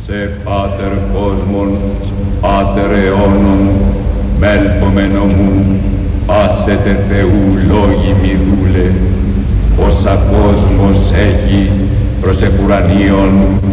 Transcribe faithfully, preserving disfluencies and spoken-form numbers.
Σε Πάτερ κόσμων, Πάτερ αιώνων, μέλπομενο μου, πάσετε Θεού λόγοι μη δούλε, όσα κόσμος έχει προς επουρανίων